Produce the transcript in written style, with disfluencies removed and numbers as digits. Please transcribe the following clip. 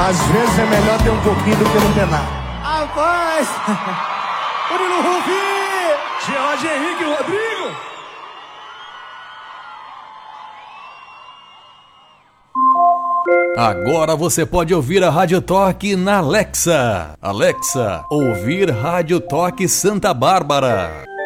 Às vezes é melhor ter um pouquinho do que não ter nada. Rapaz! Murilo Rufi! Jorge Henrique Rodrigo! Agora você pode ouvir a Rádio Toque na Alexa. Alexa, ouvir Rádio Toque Santa Bárbara.